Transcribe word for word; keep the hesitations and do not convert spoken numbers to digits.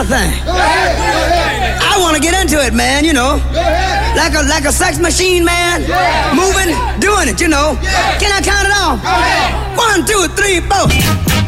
thing. I want to get into it, man, you know. Like a like a sex machine, man. Moving, doing it, you know. Can I count it off? One, two, three, four.